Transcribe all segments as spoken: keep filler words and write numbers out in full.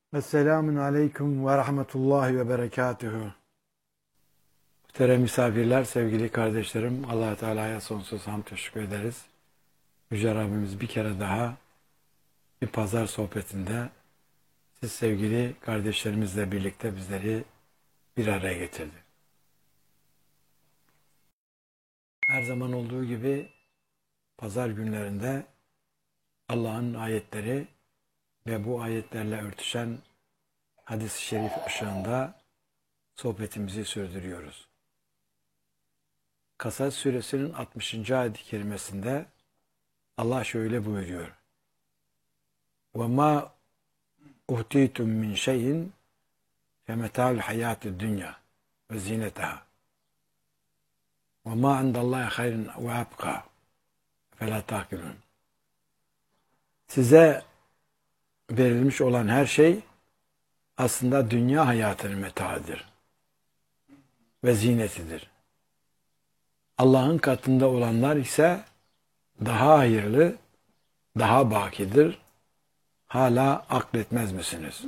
Esselamun Aleyküm ve Rahmetullahi ve Berekatühü. Muhterem misafirler, sevgili kardeşlerim, Allah Teala'ya sonsuz hamd teşekkür ederiz. Yüce Rabbimiz bir kere daha bir pazar sohbetinde siz sevgili kardeşlerimizle birlikte bizleri bir araya getirdi. Her zaman olduğu gibi pazar günlerinde Allah'ın ayetleri ve bu ayetlerle örtüşen hadis-i şerif ışığında sohbetimizi sürdürüyoruz. Kasas suresinin altmışıncı ayet-i kerimesinde Allah şöyle buyuruyor. وَمَا اُهْتِيتُمْ مِنْ شَيْءٍ فَمَتَاعُ الْحَيَاةِ الدُّنْيَا وَزِينَتَهَا وَمَا عِنْدَ اللّٰهِ خَيْرٌ وَأَبْقَى فَلَا تَعْقِلُونَ. Size verilmiş olan her şey aslında dünya hayatının metaıdır ve zinetidir. Allah'ın katında olanlar ise daha hayırlı, daha bakidir. Hala akletmez misiniz?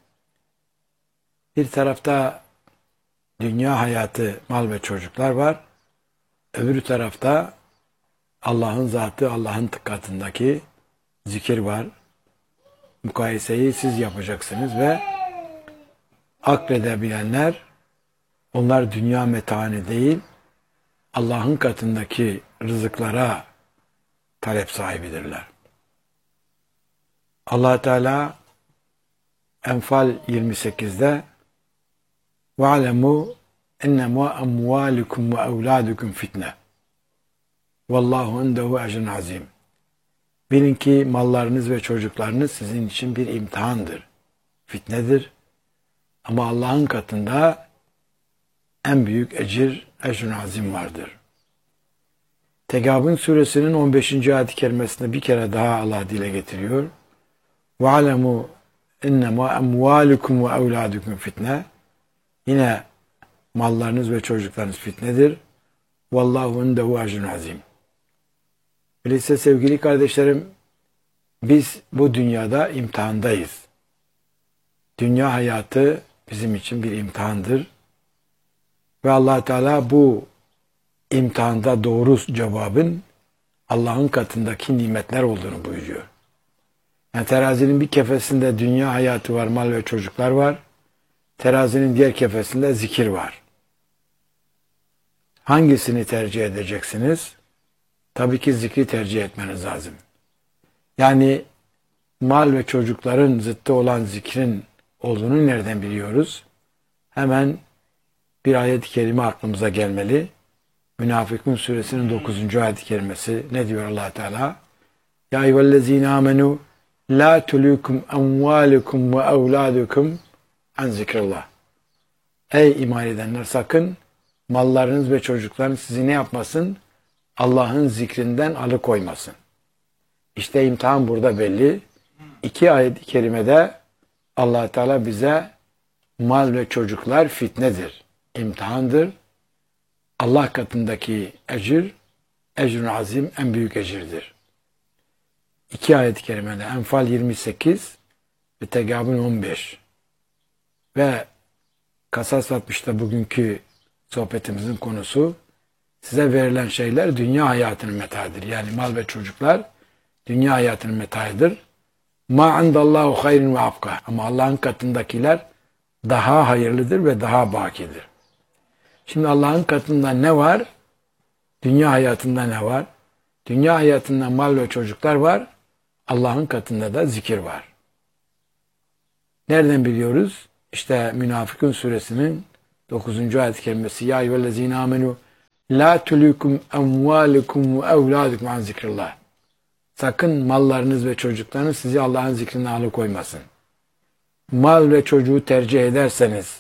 Bir tarafta dünya hayatı, mal ve çocuklar var. Öbür tarafta Allah'ın zatı, Allah'ın katındaki zikir var. Mukayeseyi siz yapacaksınız ve akledebilenler, onlar dünya metaını değil, Allah'ın katındaki rızıklara talep sahibidirler. Allah Teala Enfal yirmi sekizde وَعَلَمُوا اِنَّمَا اَمْوَالِكُمْ وَاَوْلَادُكُمْ fitne وَاللّٰهُ اِنْدَهُ اَجْرٌ azim. Bilin ki mallarınız ve çocuklarınız sizin için bir imtihandır, fitnedir. Ama Allah'ın katında en büyük ecir, ecr-ün azim vardır. Tegabun suresinin on beşinci ayet-i kerimesinde bir kere daha Allah dile getiriyor. وَعَلَمُوا اِنَّمَا اَمْوَالِكُمْ وَاَوْلَادُكُمْ fitne. Yine mallarınız ve çocuklarınız fitnedir. وَاللّٰهُ اِنْدَهُ ecrٌ azim. Öyleyse sevgili kardeşlerim, biz bu dünyada imtihandayız. Dünya hayatı bizim için bir imtihandır. Ve Allah Teala bu imtihanda doğru cevabın Allah'ın katındaki nimetler olduğunu buyuruyor. Yani terazinin bir kefesinde dünya hayatı var, mal ve çocuklar var. Terazinin diğer kefesinde zikir var. Hangisini tercih edeceksiniz? Tabii ki zikri tercih etmeniz lazım. Yani mal ve çocukların zıttı olan zikrin olduğunu nereden biliyoruz? Hemen bir ayet-i kerime aklımıza gelmeli. Münafıkun suresinin dokuzuncu ayet-i kerimesi ne diyor Allah Teala? Ya eyyühellezine amenu la tulukum emvalukum ve evladukum an zikrillah. Ey iman edenler, sakın mallarınız ve çocuklarınız sizi ne yapmasın? Allah'ın zikrinden alıkoymasın. İşte imtihan burada belli. İki ayet-i kerimede Allah Teala bize mal ve çocuklar fitnedir, imtihandır. Allah katındaki ecir, ecr-ün azim, en büyük ecirdir. İki ayet-i kerimede Enfal yirmi sekiz ve Tegabun on beş ve Kasas altmışta bugünkü sohbetimizin konusu, size verilen şeyler dünya hayatının metaıdır. Yani mal ve çocuklar dünya hayatının metaıdır. Ma indallahu hayrun ve abqa. Ama Allah'ın katındakiler daha hayırlıdır ve daha bakidir. Şimdi Allah'ın katında ne var? Dünya hayatında ne var? Dünya hayatında mal ve çocuklar var. Allah'ın katında da zikir var. Nereden biliyoruz? İşte Münafıkun suresinin dokuzuncu ayet-i kerimesi Ya eyyühellezine amenu la tulukum emvalukum ve evladukum an zikrillah. Sakın mallarınız ve çocuklarınız sizi Allah'ın zikrinden alıkoymasın. Mal ve çocuğu tercih ederseniz,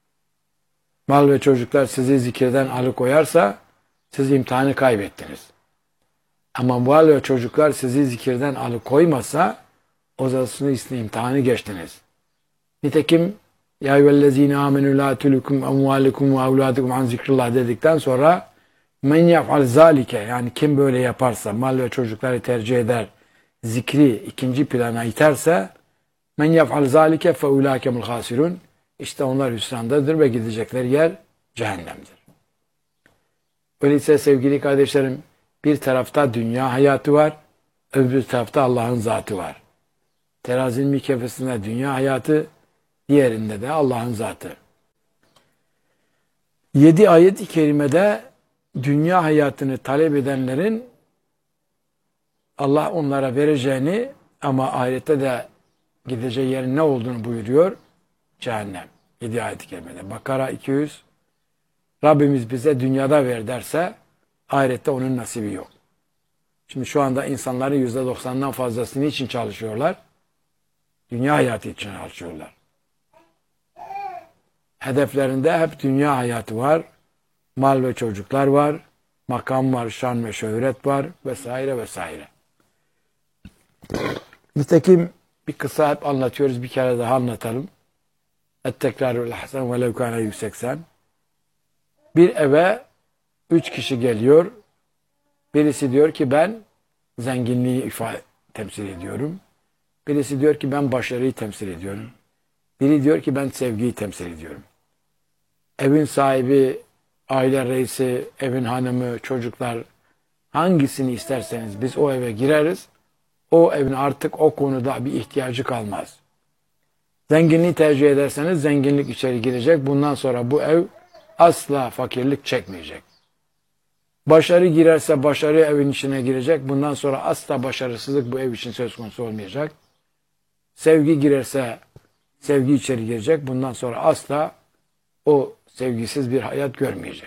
mal ve çocuklar sizi zikirden alıkoyarsa, siz imtihanı kaybettiniz. Ama mal ve çocuklar sizi zikirden alıkoymasa, o zaman imtihanı geçtiniz. Nitekim, Ya eyyühellezine amenü la tulukum emvalukum ve evladukum an zikrillah dedikten sonra, men yaf'al zalike, yani kim böyle yaparsa, mal ve çocukları tercih eder, zikri ikinci plana iterse, Men yef'al zalike fe ulaikemul hasirun. İşte onlar hüsrandadır ve gidecekleri yer cehennemdir. Öyleyse sevgili kardeşlerim, bir tarafta dünya hayatı var, öbür tarafta Allah'ın zatı var. Terazinin bir kefesinde dünya hayatı, diğerinde de Allah'ın zatı. Yedi ayet-i kerimede dünya hayatını talep edenlerin Allah onlara vereceğini ama ahirette de gideceği yerin ne olduğunu buyuruyor. Cehennem. Yedi ayet-i kerimede. Bakara iki yüz. Rabbimiz bize dünyada ver derse ahirette onun nasibi yok. Şimdi şu anda insanların yüzde doksanından fazlası niçin çalışıyorlar? Dünya hayatı için çalışıyorlar. Hedeflerinde hep dünya hayatı var. Mal ve çocuklar var. Makam var, şan ve şöhret var vesaire vesaire. Nitekim bir kısa hep anlatıyoruz. Bir kere daha anlatalım. Et-tekrarul ahsen ve lev kâne yüz seksen. Bir eve üç kişi geliyor. Birisi diyor ki ben zenginliği ifade temsil ediyorum. Birisi diyor ki ben başarıyı temsil ediyorum. Biri diyor ki ben sevgiyi temsil ediyorum. Evin sahibi, aile reisi, evin hanımı, çocuklar hangisini isterseniz biz o eve gireriz. O evin artık o konuda bir ihtiyacı kalmaz. Zenginliği tercih ederseniz zenginlik içeri girecek. Bundan sonra bu ev asla fakirlik çekmeyecek. Başarı girerse başarı evin içine girecek. Bundan sonra asla başarısızlık bu ev için söz konusu olmayacak. Sevgi girerse sevgi içeri girecek. Bundan sonra asla o sevgisiz bir hayat görmeyecek.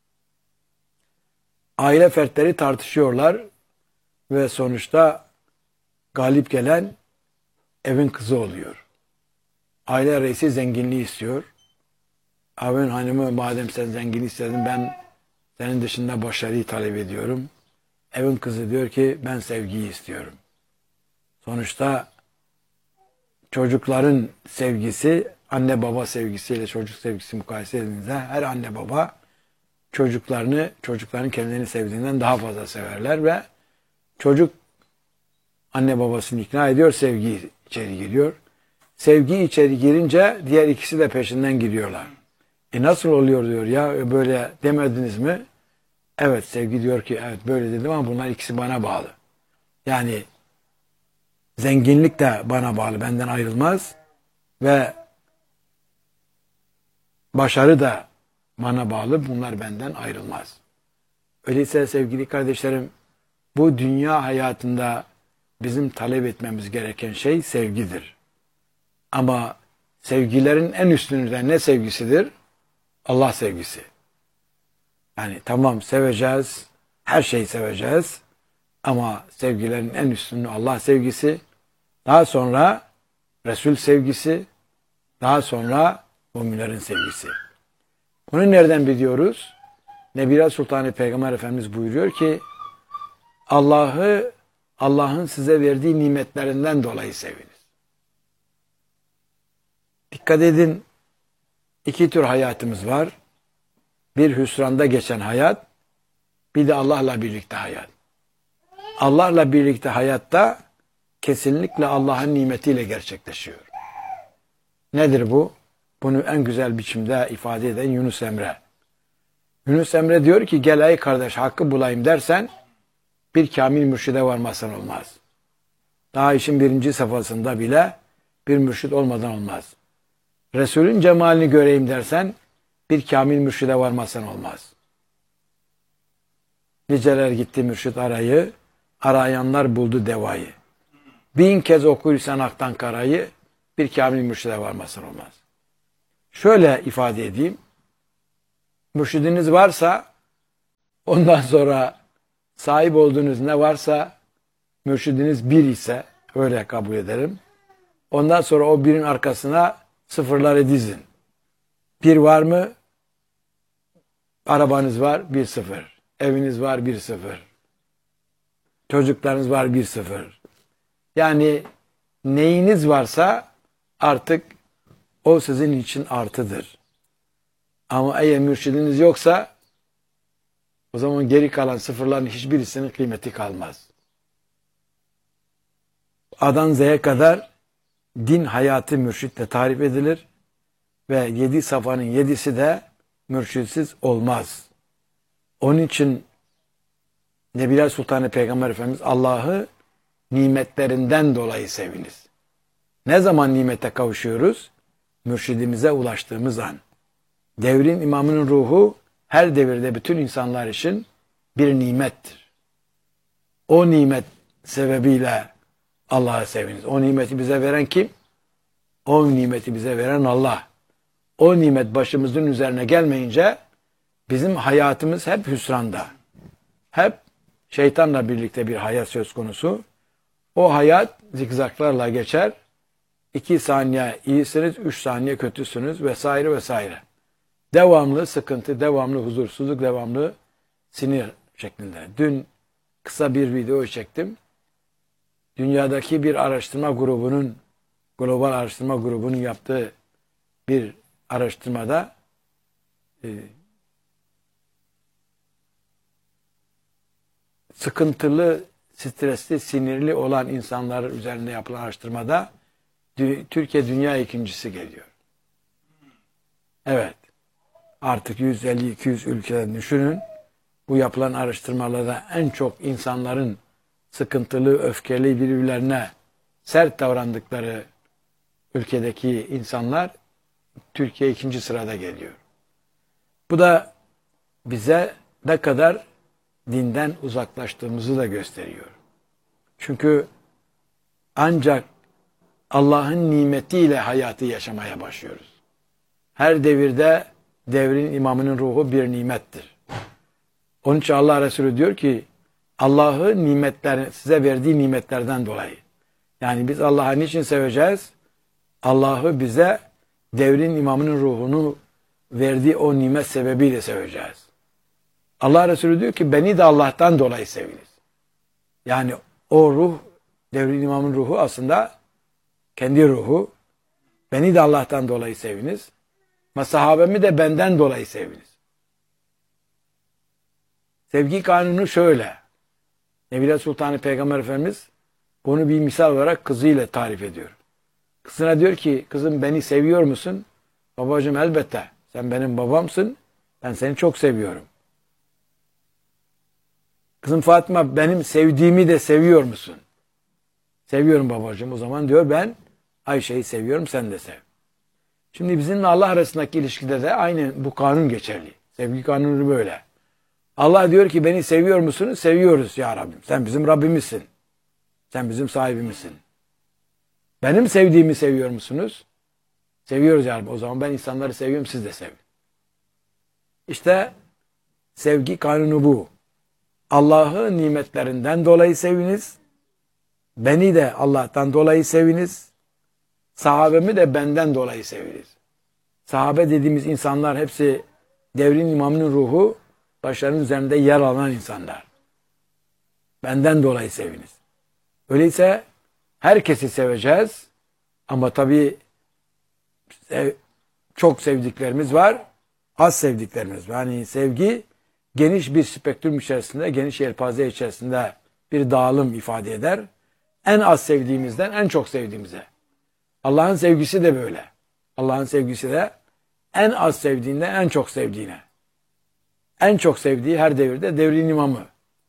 Aile fertleri tartışıyorlar ve sonuçta galip gelen evin kızı oluyor. Aile reisi zenginliği istiyor. Evin hanımı madem sen zenginliği istedin ben senin dışında başarıyı talep ediyorum. Evin kızı diyor ki ben sevgiyi istiyorum. Sonuçta çocukların sevgisi anne baba sevgisiyle çocuk sevgisi mukayese edildiğinde her anne baba çocuklarını çocukların kendilerini sevdiğinden daha fazla severler ve çocuk anne babasını ikna ediyor, sevgi içeri giriyor. Sevgi içeri girince diğer ikisi de peşinden gidiyorlar. E nasıl oluyor diyor ya böyle demediniz mi? Evet sevgi diyor ki evet böyle dedim ama bunlar ikisi bana bağlı. Yani zenginlik de bana bağlı, benden ayrılmaz ve başarı da bana bağlı, bunlar benden ayrılmaz. Öyleyse sevgili kardeşlerim, bu dünya hayatında bizim talep etmemiz gereken şey sevgidir. Ama sevgilerin en üstünde ne sevgisidir? Allah sevgisi. Yani tamam seveceğiz, her şeyi seveceğiz ama sevgilerin en üstünde Allah sevgisi, daha sonra Resul sevgisi, daha sonra müminlerin sevgisi. Bunu nereden biliyoruz? Nebirat Sultanı Peygamber Efendimiz buyuruyor ki Allah'ı Allah'ın size verdiği nimetlerinden dolayı seviniz. Dikkat edin, iki tür hayatımız var. Bir hüsranda geçen hayat, bir de Allah'la birlikte hayat. Allah'la birlikte hayatta kesinlikle Allah'ın nimetiyle gerçekleşiyor. Nedir bu? Bunu en güzel biçimde ifade eden Yunus Emre. Yunus Emre diyor ki gel ey kardeş hakkı bulayım dersen bir kamil mürşide varmazsan olmaz. Daha işin birinci safhasında bile bir mürşid olmadan olmaz. Resulün cemalini göreyim dersen bir kamil mürşide varmazsan olmaz. Niceler gitti mürşid arayı, arayanlar buldu devayı. Bin kez okuyursan aktan karayı, bir kamil mürşide varmazsan olmaz. Şöyle ifade edeyim. Mürşidiniz varsa, ondan sonra sahip olduğunuz ne varsa, mürşidiniz bir ise, öyle kabul ederim. Ondan sonra o birin arkasına sıfırları dizin. Bir var mı? Arabanız var, bir sıfır. Eviniz var, bir sıfır. Çocuklarınız var, bir sıfır. Yani neyiniz varsa artık o sizin için artıdır. Ama eğer mürşidiniz yoksa o zaman geri kalan sıfırların hiçbirisinin kıymeti kalmaz. A'dan Z'ye kadar din hayatı mürşitle tarif edilir ve yedi safanın yedisi de mürşitsiz olmaz. Onun için Nebiler Sultanı Peygamber Efendimiz Allah'ı nimetlerinden dolayı seviniz. Ne zaman nimete kavuşuyoruz? Mürşidimize ulaştığımız an. Devrin imamının ruhu her devirde bütün insanlar için bir nimettir. O nimet sebebiyle Allah'a seviniz. O nimeti bize veren kim? O nimeti bize veren Allah. O nimet başımızın üzerine gelmeyince bizim hayatımız hep hüsranda. Hep şeytanla birlikte bir hayat söz konusu. O hayat zikzaklarla geçer. İki saniye iyisiniz, üç saniye kötüsünüz vesaire vesaire. Devamlı sıkıntı, devamlı huzursuzluk, devamlı sinir şeklinde. Dün kısa bir video çektim. Dünyadaki bir araştırma grubunun, global araştırma grubunun yaptığı bir araştırmada e, sıkıntılı, stresli, sinirli olan insanlar üzerinde yapılan araştırmada Türkiye dünya ikincisi geliyor. Evet. Artık yüz elli iki yüz ülkeden düşünün. Bu yapılan araştırmalarda en çok insanların sıkıntılı, öfkeli, birbirlerine sert davrandıkları ülkedeki insanlar Türkiye ikinci sırada geliyor. Bu da bize ne kadar dinden uzaklaştığımızı da gösteriyor. Çünkü ancak Allah'ın nimetiyle hayatı yaşamaya başlıyoruz. Her devirde devrin imamının ruhu bir nimettir. Onun için Allah Resulü diyor ki Allah'ı nimetler, size verdiği nimetlerden dolayı. Yani biz Allah'ı niçin seveceğiz? Allah'ı bize devrin imamının ruhunu verdiği o nimet sebebiyle seveceğiz. Allah Resulü diyor ki beni de Allah'tan dolayı seviniz. Yani o ruh, devrin imamının ruhu aslında kendi ruhu. Beni de Allah'tan dolayı seviniz. Ama sahabemi de benden dolayı seviniz. Sevgi kanunu şöyle. Nebiler Sultanı Peygamber Efendimiz bunu bir misal olarak kızıyla tarif ediyor. Kızına diyor ki kızım beni seviyor musun? Babacığım elbette. Sen benim babamsın. Ben seni çok seviyorum. Kızım Fatıma benim sevdiğimi de seviyor musun? Seviyorum babacığım. O zaman diyor ben Ayşe'yi seviyorum sen de sev. Şimdi bizimle Allah arasındaki ilişkide de aynı bu kanun geçerli. Sevgi kanunu böyle. Allah diyor ki beni seviyor musunuz? Seviyoruz ya Rabbim. Sen bizim Rabbimizsin. Sen bizim sahibimizsin. Benim sevdiğimi seviyor musunuz? Seviyoruz ya Rabbi. O zaman ben insanları seviyorum siz de sevin. İşte sevgi kanunu bu. Allah'ı nimetlerinden dolayı seviniz. Beni de Allah'tan dolayı seviniz. Sahabemi de benden dolayı seviniz. Sahabe dediğimiz insanlar hepsi devrin imamının ruhu, başlarının üzerinde yer alan insanlar. Benden dolayı seviniz. Öyleyse herkesi seveceğiz. Ama tabii sev, çok sevdiklerimiz var, az sevdiklerimiz var. Yani sevgi geniş bir spektrum içerisinde, geniş yelpaze içerisinde bir dağılım ifade eder. En az sevdiğimizden en çok sevdiğimize. Allah'ın sevgisi de böyle. Allah'ın sevgisi de en az sevdiğinden en çok sevdiğine. En çok sevdiği her devirde devrin imamı.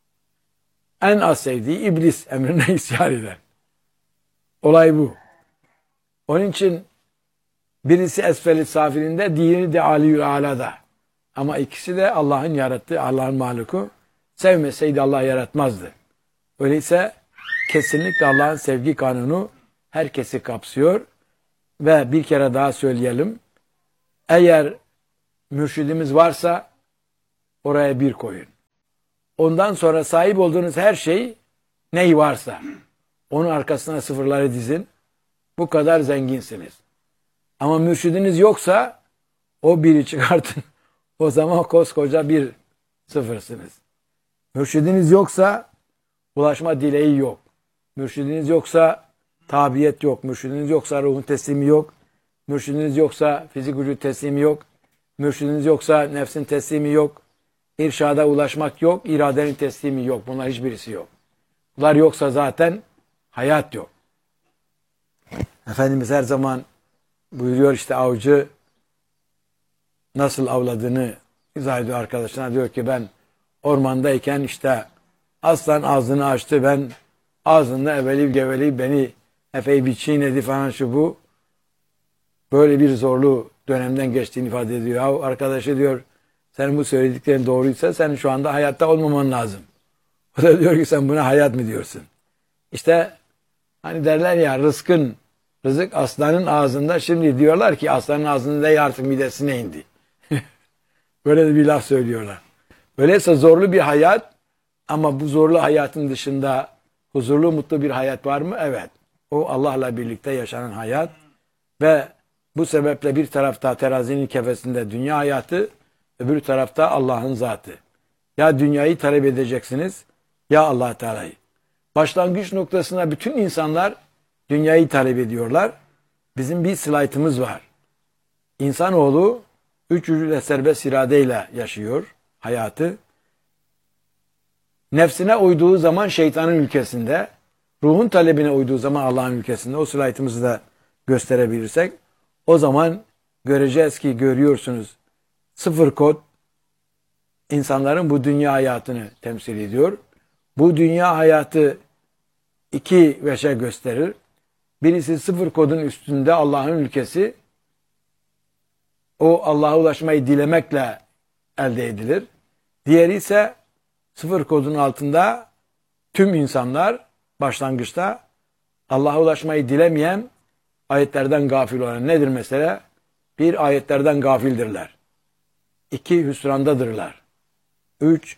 En az sevdiği iblis emrine isyan eder. Olay bu. Onun için birisi esfel-i safilinde, diğeri de aliyül alada. Ama ikisi de Allah'ın yarattığı, Allah'ın mahluku. Sevmeseydi Allah yaratmazdı. Öyleyse kesinlikle Allah'ın sevgi kanunu herkesi kapsıyor. Ve bir kere daha söyleyelim. Eğer mürşidimiz varsa oraya bir koyun. Ondan sonra sahip olduğunuz her şey ney varsa onun arkasına sıfırları dizin. Bu kadar zenginsiniz. Ama mürşidiniz yoksa o biri çıkartın. O zaman koskoca bir sıfırsınız. Mürşidiniz yoksa ulaşma dileği yok. Mürşidiniz yoksa tabiyet yok. Mürşidiniz yoksa ruhun teslimi yok. Mürşidiniz yoksa fizik vücut teslimi yok. Mürşidiniz yoksa nefsin teslimi yok. İrşada ulaşmak yok. İradenin teslimi yok. Bunlar hiçbirisi yok. Bunlar yoksa zaten hayat yok. Efendimiz her zaman buyuruyor, işte avcı nasıl avladığını izah ediyor arkadaşına. Diyor ki ben ormandayken işte aslan ağzını açtı, ben ağzında eveleyip geveleyip beni epey bir çiğnedi falan, şu bu. Böyle bir zorlu dönemden geçtiğini ifade ediyor. Ya arkadaşı diyor, senin bu söylediklerin doğruysa senin şu anda hayatta olmaman lazım. O da diyor ki sen buna hayat mı diyorsun? İşte hani derler ya, rızkın, rızık aslanın ağzında. Şimdi diyorlar ki aslanın ağzında değil, artık midesine indi. Böyle de bir laf söylüyorlar. Öyleyse zorlu bir hayat, ama bu zorlu hayatın dışında huzurlu, mutlu bir hayat var mı? Evet. O Allah'la birlikte yaşanan hayat ve bu sebeple bir tarafta terazinin kefesinde dünya hayatı, öbür tarafta Allah'ın zatı. Ya dünyayı talep edeceksiniz ya Allah Teala'yı. Başlangıç noktasında bütün insanlar dünyayı talep ediyorlar. Bizim bir slaytımız var. İnsanoğlu üç ucuyla serbest iradeyle yaşıyor hayatı. Nefsine uyduğu zaman şeytanın ülkesinde, ruhun talebine uyduğu zaman Allah'ın ülkesinde. O slaytımızı da gösterebilirsek, o zaman göreceğiz ki, görüyorsunuz, sıfır kod insanların bu dünya hayatını temsil ediyor. Bu dünya hayatı iki veçe gösterir. Birisi sıfır kodun üstünde Allah'ın ülkesi. O Allah'a ulaşmayı dilemekle elde edilir. Diğeri ise sıfır kodun altında tüm insanlar başlangıçta Allah'a ulaşmayı dilemeyen, ayetlerden gafil olan. Nedir mesele? Bir, ayetlerden gafildirler. İki, hüsrandadırlar. Üç,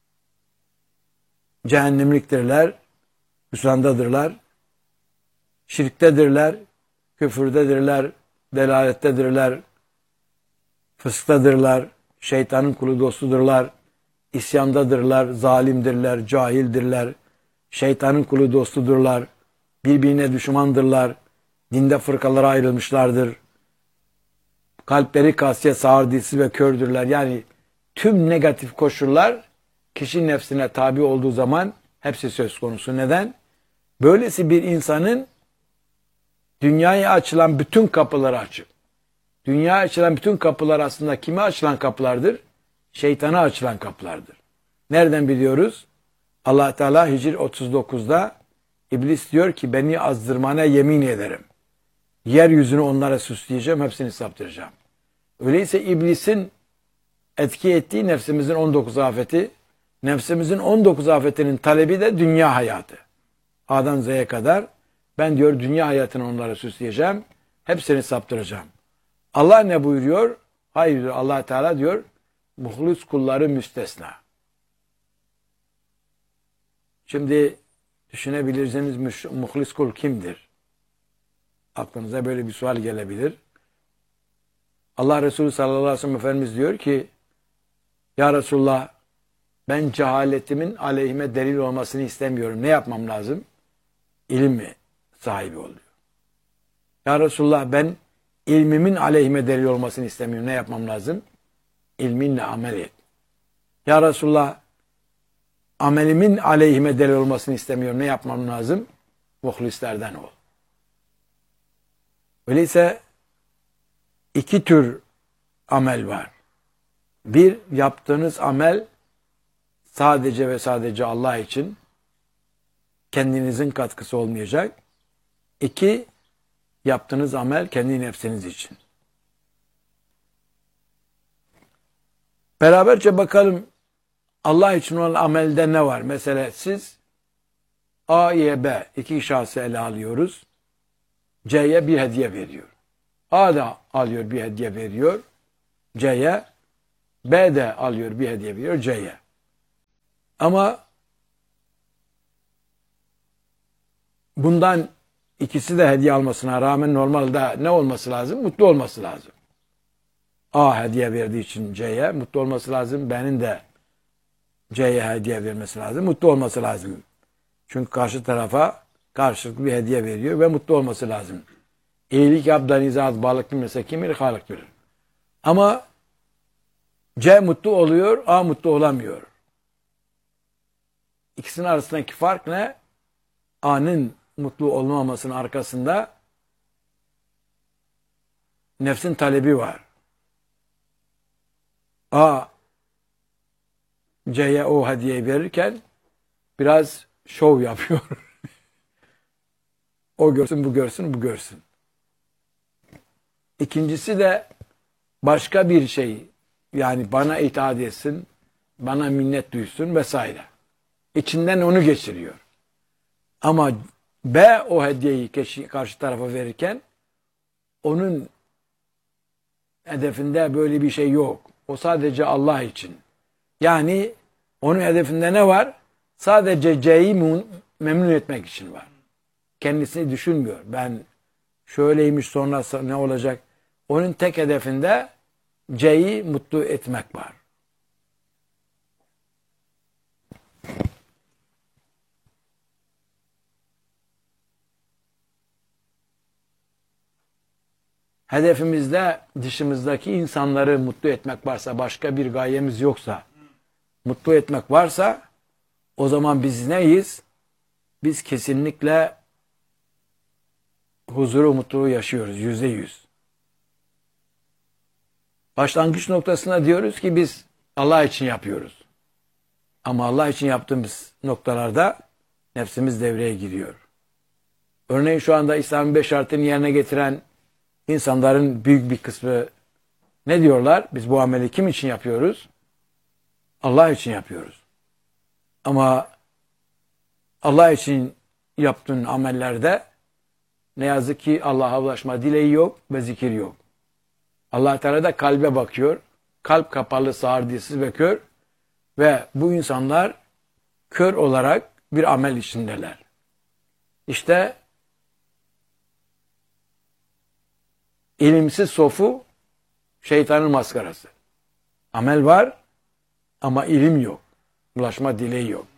cehennemliktirler, hüsrandadırlar. Şirktedirler, küfürdedirler, delalettedirler, fısktadırlar, şeytanın kulu dostudurlar, isyandadırlar, zalimdirler, cahildirler, şeytanın kulu dostudurlar, birbirine düşmandırlar, dinde fırkalara ayrılmışlardır, kalpleri kasiyet, sağır dilsiz ve kördürler. Yani tüm negatif koşullar kişi nefsine tabi olduğu zaman hepsi söz konusu. Neden? Böylesi bir insanın dünyaya açılan bütün kapıları açık. Dünyaya açılan bütün kapılar aslında kime açılan kapılardır? Şeytana açılan kapılardır. Nereden biliyoruz? Allah Teala Hicr otuz dokuzda İblis diyor ki, beni azdırmana yemin ederim. Yeryüzünü onlara süsleyeceğim, hepsini saptıracağım. Öyleyse iblisin etki ettiği nefsimizin on dokuz afeti, nefsimizin on dokuz afetinin talebi de dünya hayatı. A'dan Z'ye kadar ben diyor dünya hayatını onlara süsleyeceğim, hepsini saptıracağım. Allah ne buyuruyor? Hayır diyor, Allah Teala diyor, muhlis kulları müstesna. Şimdi düşünebilirsiniz, muhlis kul kimdir? Aklınıza böyle bir sual gelebilir. Allah Resulü sallallahu aleyhi ve sellem Efendimiz diyor ki, ya Resulullah, ben cehaletimin aleyhime delil olmasını istemiyorum. Ne yapmam lazım? İlim mi sahibi oluyor? Ya Resulullah, ben ilmimin aleyhime delil olmasını istemiyorum. Ne yapmam lazım? İlminle amel et. Ya Resulullah, amelimin aleyhime delil olmasını istemiyorum. Ne yapmam lazım? Muhlislerden ol. Öyleyse iki tür amel var. Bir, yaptığınız amel sadece ve sadece Allah için, kendinizin katkısı olmayacak. İki, yaptığınız amel kendi nefsiniz için. Beraberce bakalım Allah için olan amelde ne var? Mesela siz A ile B iki şahsı ele alıyoruz. C'ye bir hediye veriyor. A da alıyor, bir hediye veriyor C'ye. B de alıyor, bir hediye veriyor C'ye. Ama bundan ikisi de hediye almasına rağmen normalde ne olması lazım? Mutlu olması lazım. A hediye verdiği için C'ye mutlu olması lazım. B'nin de C'ye hediye vermesi lazım. Mutlu olması lazım. Çünkü karşı tarafa karşılıklı bir hediye veriyor ve mutlu olması lazım. İyilik yap da nizat balık bilmese kim bilir, Halık bilir. Ama C mutlu oluyor, A mutlu olamıyor. İkisinin arasındaki fark ne? A'nın mutlu olmamasının arkasında nefsin talebi var. A, C'ye o hediyeyi verirken biraz şov yapıyor. O görsün, bu görsün, bu görsün. İkincisi de başka bir şey. Yani bana itaat etsin, bana minnet duysun vesaire. İçinden onu geçiriyor. Ama B o hediyeyi karşı tarafa verirken onun hedefinde böyle bir şey yok. O sadece Allah için. Yani onun hedefinde ne var? Sadece C'yi memnun etmek için var. Kendisini düşünmüyor. Ben şöyleymiş, sonra ne olacak? Onun tek hedefinde C'yi mutlu etmek var. Hedefimizde dışımızdaki insanları mutlu etmek varsa, başka bir gayemiz yoksa, mutlu etmek varsa, o zaman biz neyiz? Biz kesinlikle huzuru, mutluluğu yaşıyoruz. Yüzde yüz. Başlangıç noktasında diyoruz ki biz Allah için yapıyoruz. Ama Allah için yaptığımız noktalarda nefsimiz devreye giriyor. Örneğin şu anda İslam'ın beş şartını yerine getiren İnsanların büyük bir kısmı ne diyorlar? Biz bu ameli kim için yapıyoruz? Allah için yapıyoruz. Ama Allah için yaptığın amellerde ne yazık ki Allah'a ulaşma dileği yok ve zikir yok. Allah Teala da kalbe bakıyor. Kalp kapalı, sağır, dilsiz ve kör. Ve bu insanlar kör olarak bir amel içindeler. İşte İlimsiz sofu şeytanın maskarası. Amel var ama ilim yok. Ulaşma dileği yok.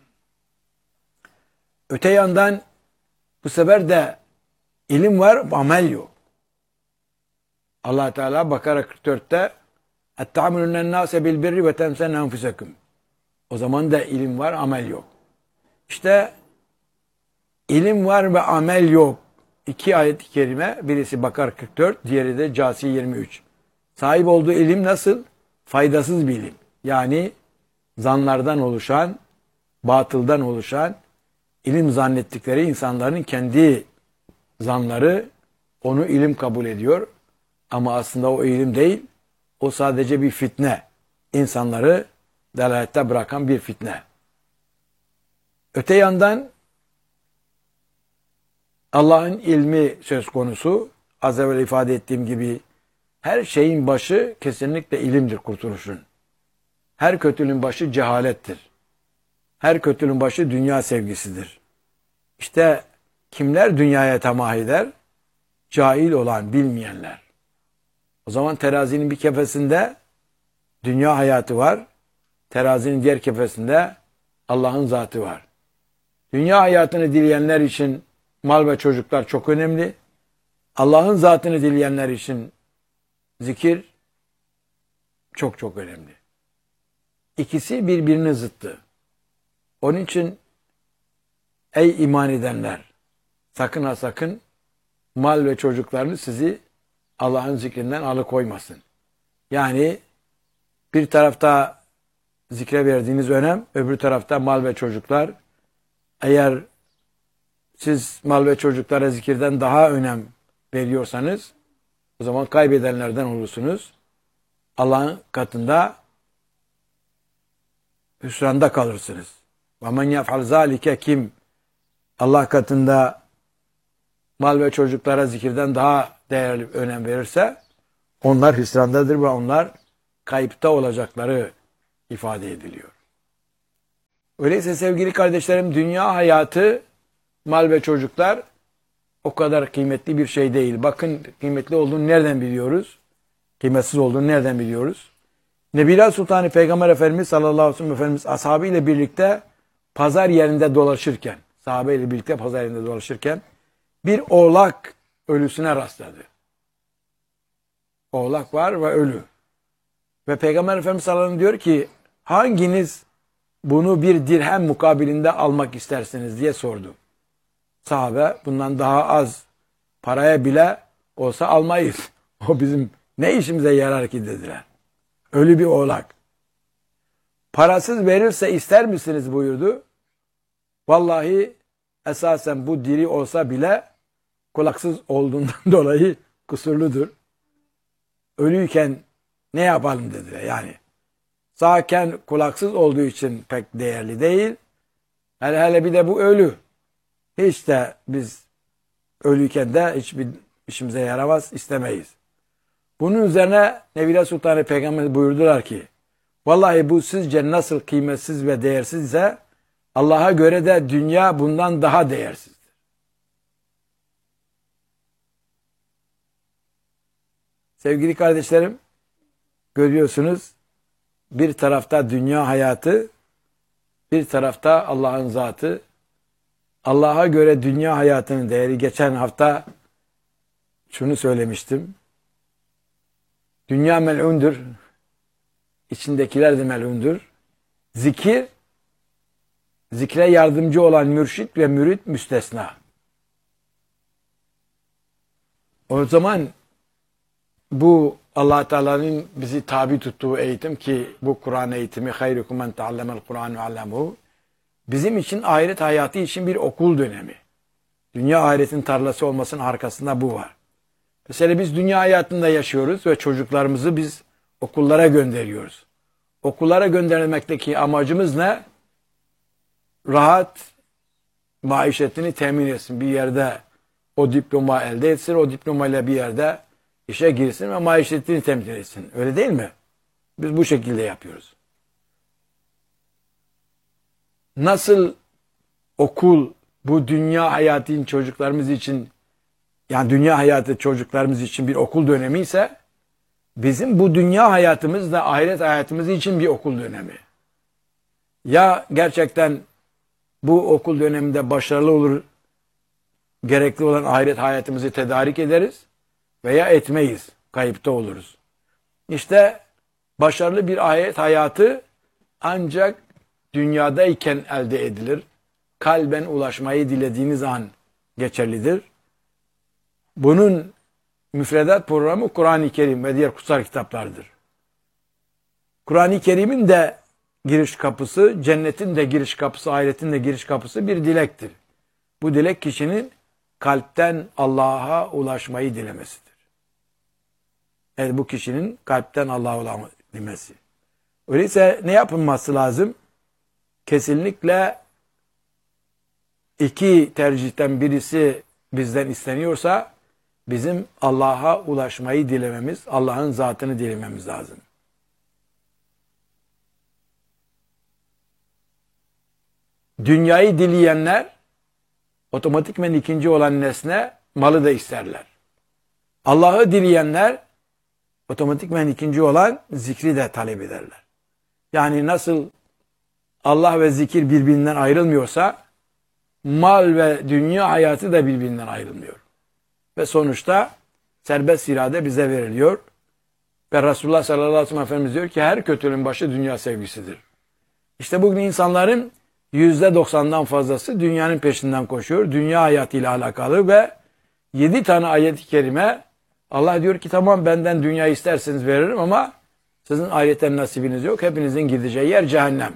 Öte yandan bu sefer de ilim var, amel yok. Allah Teala Bakara kırk dörtte "Etta'amilünnen nâse bil birri ve temsen enfusekum." O zaman da ilim var, amel yok. İşte ilim var ve amel yok. İki ayet-i kerime, birisi Bakara kırk dört, diğeri de Câsiye yirmi üç. Sahip olduğu ilim nasıl? Faydasız bir ilim. Yani zanlardan oluşan, batıldan oluşan, ilim zannettikleri insanların kendi zanları onu ilim kabul ediyor. Ama aslında o ilim değil, o sadece bir fitne. İnsanları delalette bırakan bir fitne. Öte yandan Allah'ın ilmi söz konusu. Az evvel ifade ettiğim gibi her şeyin başı kesinlikle ilimdir kurtuluşun. Her kötülüğün başı cehalettir. Her kötülüğün başı dünya sevgisidir. İşte kimler dünyaya tamah eder? Cahil olan, bilmeyenler. O zaman terazinin bir kefesinde dünya hayatı var. Terazinin diğer kefesinde Allah'ın zatı var. Dünya hayatını dileyenler için mal ve çocuklar çok önemli. Allah'ın zatını dileyenler için zikir çok çok önemli. İkisi birbirinin zıttı. Onun için ey iman edenler, sakın ha sakın mal ve çocuklarını sizi Allah'ın zikrinden alıkoymasın. Yani bir tarafta zikre verdiğiniz önem, öbür tarafta mal ve çocuklar. Eğer siz mal ve çocuklara zikirden daha önem veriyorsanız, o zaman kaybedenlerden olursunuz. Allah'ın katında hüsranda kalırsınız. وَمَنْ يَفْعَلْ ذَٰلِكَ Kim Allah katında mal ve çocuklara zikirden daha değerli önem verirse, onlar hüsrandadır ve onlar kayıpta olacakları ifade ediliyor. Öyleyse sevgili kardeşlerim, dünya hayatı, mal ve çocuklar o kadar kıymetli bir şey değil. Bakın kıymetli olduğunu nereden biliyoruz? Kıymetsiz olduğunu nereden biliyoruz? Nebiler Sultanı Peygamber Efendimiz sallallahu aleyhi ve sellem Efendimiz ashabı ile birlikte pazar yerinde dolaşırken, sahabe ile birlikte pazar yerinde dolaşırken bir oğlak ölüsüne rastladı. Oğlak var ve ölü. Ve Peygamber Efendimiz sallallahu aleyhi ve sellem diyor ki, hanginiz bunu bir dirhem mukabilinde almak istersiniz diye sordu. Sahabe bundan daha az paraya bile olsa almayız. O bizim ne işimize yarar ki dediler. Ölü bir oğlak. Parasız verirse ister misiniz buyurdu. Vallahi esasen bu diri olsa bile kulaksız olduğundan dolayı kusurludur. Ölüyken ne yapalım dediler yani. Sağken kulaksız olduğu için pek değerli değil. Hele hele bir de bu ölü. Hiç de biz ölüyken de hiçbir işimize yaramaz, istemeyiz. Bunun üzerine Nebile Sultanı Peygamber buyurdular ki, vallahi bu sizce nasıl kıymetsiz ve değersizse Allah'a göre de dünya bundan daha değersizdir. Sevgili kardeşlerim, görüyorsunuz bir tarafta dünya hayatı, bir tarafta Allah'ın zatı. Allah'a göre dünya hayatının değeri, geçen hafta şunu söylemiştim. Dünya mel'undur. İçindekiler de mel'undur. Zikir, zikre yardımcı olan mürşit ve mürit müstesna. O zaman bu Allah Teala'nın bizi tabi tuttuğu eğitim, ki bu Kur'an eğitimi, hayrukum men ta'allemel Kur'an ve allemehu, bizim için ahiret hayatı için bir okul dönemi. Dünya ahiretin tarlası olmasının arkasında bu var. Mesela biz dünya hayatında yaşıyoruz ve çocuklarımızı biz okullara gönderiyoruz. Okullara göndermekteki amacımız ne? Rahat maişetini temin etsin. Bir yerde o diploma elde etsin, o diplomayla bir yerde işe girsin ve maişetini temin etsin. Öyle değil mi? Biz bu şekilde yapıyoruz. Nasıl okul bu dünya hayatının çocuklarımız için, yani dünya hayatı çocuklarımız için bir okul dönemi ise, bizim bu dünya hayatımız da ahiret hayatımız için bir okul dönemi. Ya gerçekten bu okul döneminde başarılı olur, gerekli olan ahiret hayatımızı tedarik ederiz veya etmeyiz, kayıpta oluruz. İşte başarılı bir ahiret hayatı ancak dünyadayken elde edilir. Kalben ulaşmayı dilediğiniz an geçerlidir. Bunun müfredat programı Kur'an-ı Kerim ve diğer kutsal kitaplardır. Kur'an-ı Kerim'in de giriş kapısı, cennetin de giriş kapısı, ahiretin de giriş kapısı bir dilektir. Bu dilek kişinin kalpten Allah'a ulaşmayı dilemesidir. Evet, bu kişinin kalpten Allah'a ulaşmayı dilemesi. Öyleyse ne yapılması lazım? Kesinlikle iki tercihten birisi bizden isteniyorsa, bizim Allah'a ulaşmayı dilememiz, Allah'ın zatını dilememiz lazım. Dünyayı dileyenler otomatikmen ikinci olan nesne, malı da isterler. Allah'ı dileyenler otomatikmen ikinci olan zikri de talep ederler. Yani nasıl Allah ve zikir birbirinden ayrılmıyorsa, mal ve dünya hayatı da birbirinden ayrılmıyor. Ve sonuçta serbest irade bize veriliyor. Ve Resulullah sallallahu aleyhi ve sellem Efendimiz diyor ki her kötülüğün başı dünya sevgisidir. İşte bugün insanların yüzde doksandan fazlası dünyanın peşinden koşuyor. Dünya hayatıyla alakalı ve yedi tane ayet-i kerime Allah diyor ki tamam, benden dünya isterseniz veririm ama sizin ahiretten nasibiniz yok. Hepinizin gideceği yer cehennem.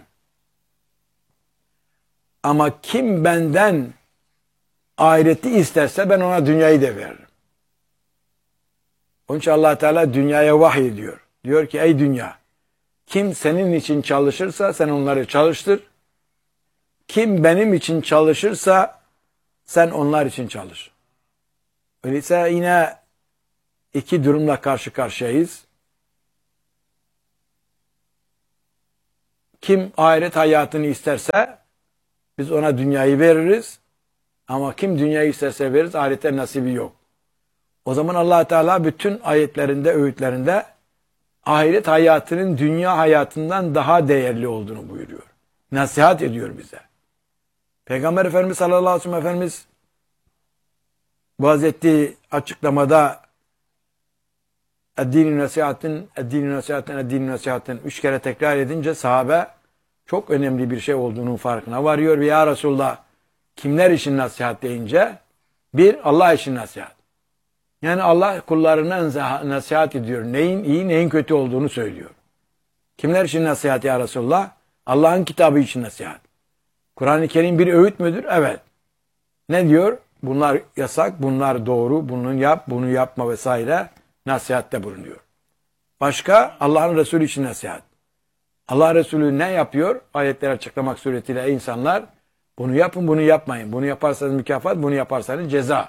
Ama kim benden ahireti isterse ben ona dünyayı da veririm. Onun için Allah Teala dünyaya vahiy ediyor. Diyor ki ey dünya, kim senin için çalışırsa sen onları çalıştır. Kim benim için çalışırsa sen onlar için çalış. Öyleyse yine iki durumla karşı karşıyayız. Kim ahiret hayatını isterse biz ona dünyayı veririz. Ama kim dünyayı isterse veririz, ahirette nasibi yok. O zaman Allah Teala bütün ayetlerinde, öğütlerinde ahiret hayatının dünya hayatından daha değerli olduğunu buyuruyor. Nasihat ediyor bize. Peygamber Efendimiz sallallahu aleyhi ve sellem Efendimiz vaaz ettiği açıklamada Eddin-i nasihatin, eddin-i nasihatin, eddin-i nasihatin üç kere tekrar edince sahabe çok önemli bir şey olduğunun farkına varıyor. Ve ya Resulullah, kimler için nasihat deyince, bir Allah için nasihat. Yani Allah kullarına nasihat ediyor. Neyin iyi, neyin kötü olduğunu söylüyor. Kimler için nasihat ya Resulullah? Allah'ın kitabı için nasihat. Kur'an-ı Kerim bir öğüt müdür? Evet. Ne diyor? Bunlar yasak, bunlar doğru, bunu yap, bunu yapma vesaire nasihatte bulunuyor. Başka? Allah'ın Resulü için nasihat. Allah Resulü ne yapıyor? Ayetleri açıklamak suretiyle ey insanlar bunu yapın, bunu yapmayın. Bunu yaparsanız mükafat, bunu yaparsanız ceza.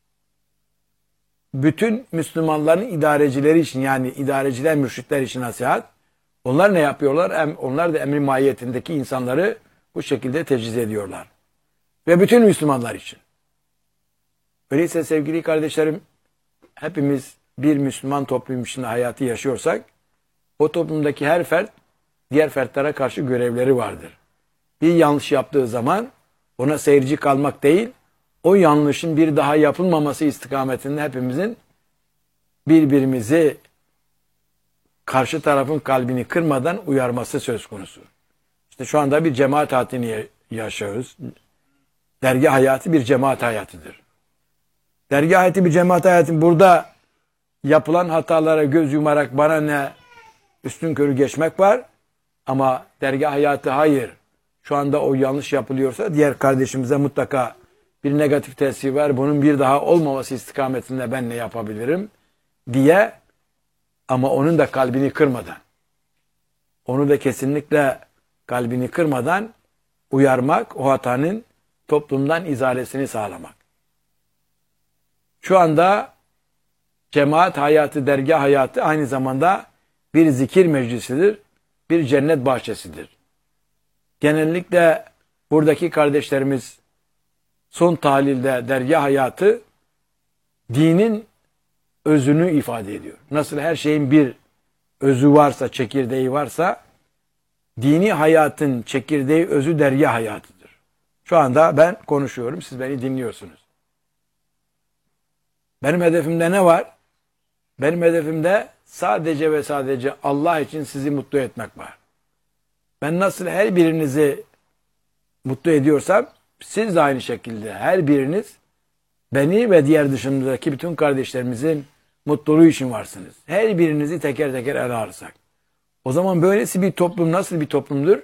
Bütün Müslümanların idarecileri için yani idareciler, mürşitler için nasihat. Onlar ne yapıyorlar? Onlar da emri mahiyetindeki insanları bu şekilde teciz ediyorlar. Ve bütün Müslümanlar için. Öyleyse sevgili kardeşlerim, hepimiz bir Müslüman toplum içinde hayatı yaşıyorsak, o toplumdaki her fert, diğer fertlere karşı görevleri vardır. Bir yanlış yaptığı zaman ona seyirci kalmak değil, o yanlışın bir daha yapılmaması istikametinde hepimizin birbirimizi karşı tarafın kalbini kırmadan uyarması söz konusu. İşte şu anda bir cemaat hayatını yaşıyoruz. Dergâh hayatı bir cemaat hayatıdır. Dergâh hayatı bir cemaat hayatı. Burada yapılan hatalara göz yumarak bana ne üstünkörü geçmek var. Ama dergâh hayatı hayır. Şu anda o yanlış yapılıyorsa diğer kardeşimize mutlaka bir negatif tesir var. Bunun bir daha olmaması istikametinde ben ne yapabilirim diye, ama onun da kalbini kırmadan, onu da kesinlikle kalbini kırmadan uyarmak, o hatanın toplumdan izalesini sağlamak. Şu anda cemaat hayatı, dergâh hayatı aynı zamanda bir zikir meclisidir, bir cennet bahçesidir. Genellikle buradaki kardeşlerimiz son tahlilde dergâh hayatı dinin özünü ifade ediyor. Nasıl her şeyin bir özü varsa, çekirdeği varsa, dini hayatın çekirdeği, özü dergâh hayatıdır. Şu anda ben konuşuyorum, siz beni dinliyorsunuz. Benim hedefimde ne var? Benim hedefimde sadece ve sadece Allah için sizi mutlu etmek var. Ben nasıl her birinizi mutlu ediyorsam, siz de aynı şekilde her biriniz beni ve diğer dışımızdaki bütün kardeşlerimizin mutluluğu için varsınız. Her birinizi teker teker ele alırsak. O zaman böylesi bir toplum nasıl bir toplumdur?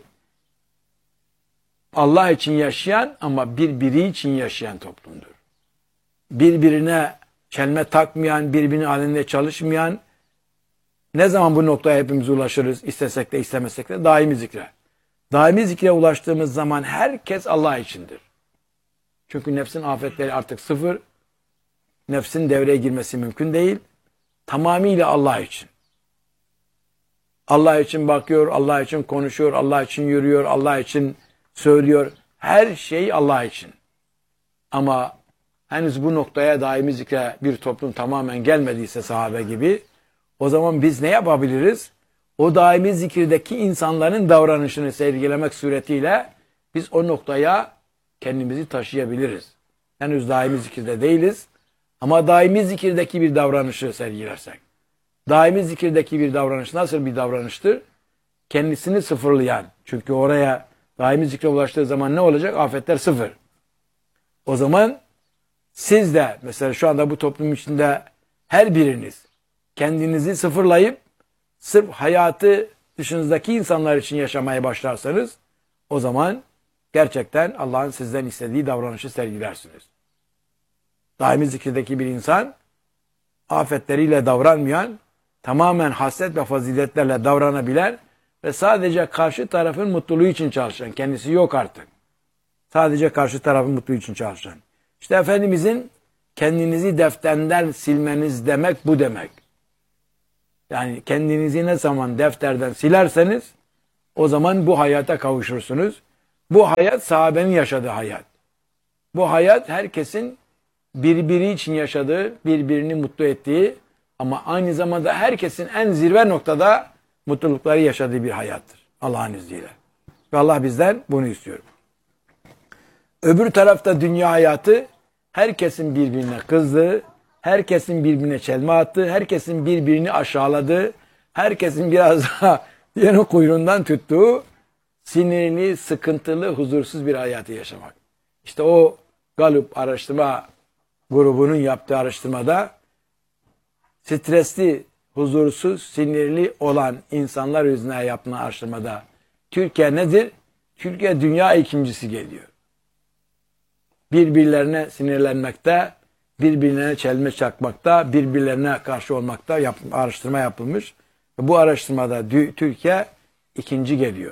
Allah için yaşayan ama birbiri için yaşayan toplumdur. Birbirine çelme takmayan, birbirinin halinde çalışmayan, ne zaman bu noktaya hepimiz ulaşırız, istesek de istemesek de daimi zikre. Daimi zikre ulaştığımız zaman herkes Allah içindir. Çünkü nefsin afetleri artık sıfır. Nefsin devreye girmesi mümkün değil. Tamamıyla Allah için. Allah için bakıyor, Allah için konuşuyor, Allah için yürüyor, Allah için söylüyor. Her şey Allah için. Ama henüz bu noktaya daimi zikre bir toplum tamamen gelmediyse sahabe gibi, o zaman biz ne yapabiliriz? O daimi zikirdeki insanların davranışını sergilemek suretiyle biz o noktaya kendimizi taşıyabiliriz. Henüz daimi zikirde değiliz. Ama daimi zikirdeki bir davranışı sergilersek. Daimi zikirdeki bir davranış nasıl bir davranıştır? Kendisini sıfırlayan. Çünkü oraya daimi zikre ulaştığı zaman ne olacak? Afetler sıfır. O zaman siz de mesela şu anda bu toplum içinde her biriniz kendinizi sıfırlayıp sırf hayatı dışınızdaki insanlar için yaşamaya başlarsanız, o zaman gerçekten Allah'ın sizden istediği davranışı sergilersiniz. Daimi zikirdeki bir insan afetleriyle davranmayan, tamamen hasret ve faziletlerle davranabilen ve sadece karşı tarafın mutluluğu için çalışan, kendisi yok artık. Sadece karşı tarafın mutluluğu için çalışan. İşte Efendimizin kendinizi defterden silmeniz demek bu demek. Yani kendinizi ne zaman defterden silerseniz o zaman bu hayata kavuşursunuz. Bu hayat sahabenin yaşadığı hayat. Bu hayat herkesin birbiri için yaşadığı, birbirini mutlu ettiği ama aynı zamanda herkesin en zirve noktada mutlulukları yaşadığı bir hayattır. Allah'ın izniyle. Ve Allah bizden bunu istiyor. Öbür tarafta dünya hayatı herkesin birbirine kızdığı, herkesin birbirine çelme attığı, herkesin birbirini aşağıladığı, herkesin biraz daha diğerinin kuyruğundan tuttuğu sinirli, sıkıntılı, huzursuz bir hayatı yaşamak. İşte o Gallup araştırma grubunun yaptığı araştırmada stresli, huzursuz, sinirli olan insanlar yüzüne yapılan araştırmada Türkiye nedir? Türkiye dünya ikincisi geliyor. Birbirlerine sinirlenmekte, birbirlerine çelme çakmakta, birbirlerine karşı olmakta yap, araştırma yapılmış. Bu araştırmada Türkiye ikinci geliyor.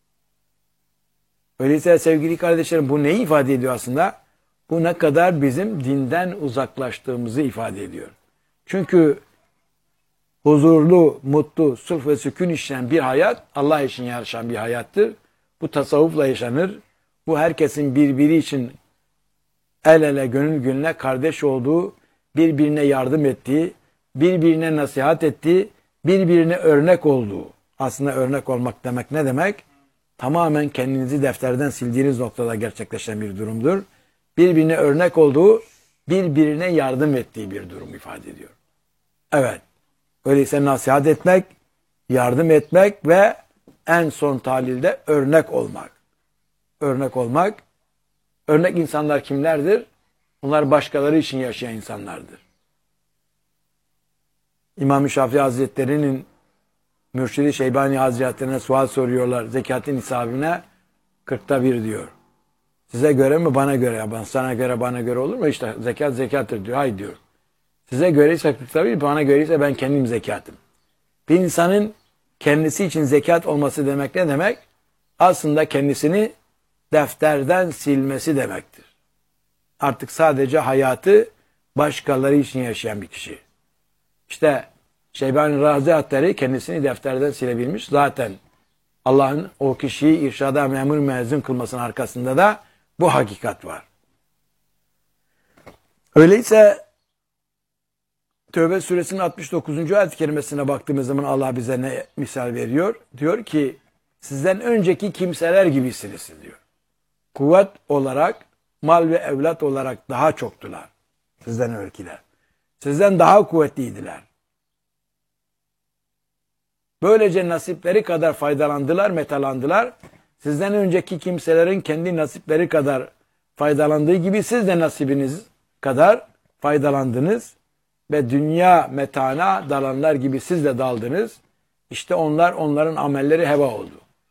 Öyleyse sevgili kardeşlerim, bu neyi ifade ediyor aslında? Bu ne kadar bizim dinden uzaklaştığımızı ifade ediyor. Çünkü huzurlu, mutlu, sulh ve sükun işleyen bir hayat Allah için yaşayan bir hayattır. Bu tasavvufla yaşanır. Bu herkesin birbiri için el ele, gönül gönüle kardeş olduğu, birbirine yardım ettiği, birbirine nasihat ettiği, birbirine örnek olduğu. Aslında örnek olmak demek ne demek? Tamamen kendinizi defterden sildiğiniz noktada gerçekleşen bir durumdur. Birbirine örnek olduğu, birbirine yardım ettiği bir durum ifade ediyor. Evet. Öyleyse nasihat etmek, yardım etmek ve en son tahlilde örnek olmak. Örnek olmak. Örnek insanlar kimlerdir? Onlar başkaları için yaşayan insanlardır. İmam-ı Şafii Hazretleri'nin Mürşidi Şeybani Hazretlerine sual soruyorlar. Zekatın nisabine kırkta bir diyor. Size göre mi bana göre? Ya sana göre bana göre olur mu? İşte zekat zekattır diyor. Hayır diyor. Size göre ise kırkta bir, bana göre ise ben kendim zekatım. Bir insanın kendisi için zekat olması demek ne demek? Aslında kendisini defterden silmesi demektir. Artık sadece hayatı başkaları için yaşayan bir kişi. İşte Şeybani Razi Hazretleri kendisini defterden silebilmiş. Zaten Allah'ın o kişiyi irşada memur mezun kılmasının arkasında da bu hakikat var. Öyleyse Tevbe suresinin altmış dokuzuncu ayet-i kerimesine baktığımız zaman Allah bize ne misal veriyor? Diyor ki sizden önceki kimseler gibisiniz diyor. Kuvvet olarak, mal ve evlat olarak daha çoktular. Sizden öncekiler. Sizden daha kuvvetliydiler. Böylece nasipleri kadar faydalandılar, metalandılar. Sizden önceki kimselerin kendi nasipleri kadar faydalandığı gibi siz de nasibiniz kadar faydalandınız. Ve dünya metana dalanlar gibi siz de daldınız. İşte onlar, onların amelleri heba oldu.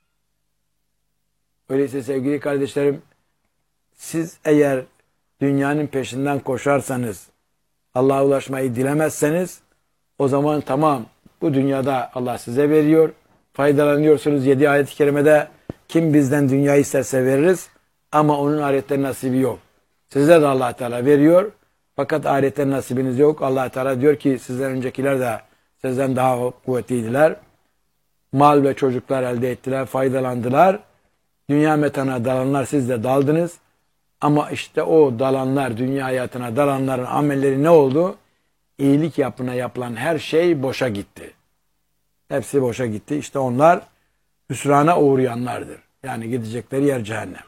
Öyleyse sevgili kardeşlerim, siz eğer dünyanın peşinden koşarsanız, Allah'a ulaşmayı dilemezseniz, o zaman tamam, bu dünyada Allah size veriyor, faydalanıyorsunuz. Yedi ayet-i kerimede kim bizden dünyayı isterse veririz ama onun ahirette nasibi yok. Size de Allah Teala veriyor. Fakat ahirette nasibiniz yok. Allah Teala diyor ki sizden öncekiler de sizden daha kuvvetliydiler. Mal ve çocuklar elde ettiler, faydalandılar. Dünya metana dalanlar siz de daldınız. Ama işte o dalanlar, dünya hayatına dalanların amelleri ne oldu? İyilik yapına yapılan her şey boşa gitti. Hepsi boşa gitti. İşte onlar hüsrana uğrayanlardır. Yani gidecekleri yer cehennem.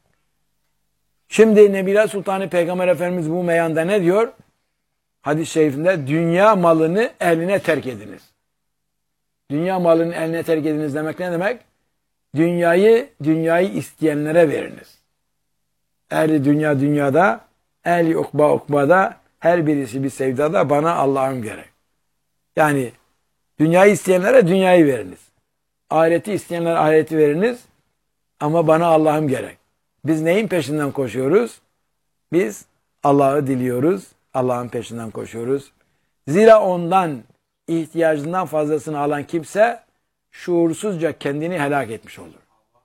Şimdi Nebiler Sultanı Peygamber Efendimiz bu meyanda ne diyor? Hadis-i şerifinde dünya malını eline terk ediniz. Dünya malını eline terk ediniz demek ne demek? Dünyayı, dünyayı isteyenlere veriniz. Ehli dünya dünyada, ehli ukba ukbada, her birisi bir sevdada bana Allah'ım gerek. Yani dünyayı isteyenlere dünyayı veriniz. Ahireti isteyenlere ahireti veriniz. Ama bana Allah'ım gerek. Biz neyin peşinden koşuyoruz? Biz Allah'ı diliyoruz. Allah'ın peşinden koşuyoruz. Zira ondan ihtiyacından fazlasını alan kimse şuursuzca kendini helak etmiş olur.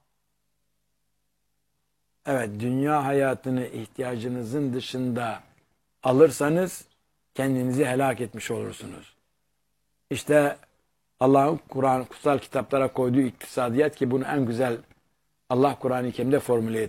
Evet, dünya hayatını ihtiyacınızın dışında alırsanız kendinizi helak etmiş olursunuz. İşte Allah'ın Kur'an kutsal kitaplara koyduğu iktisadiyet ki bunu en güzel Allah Kur'an-ı Kerim'de formüle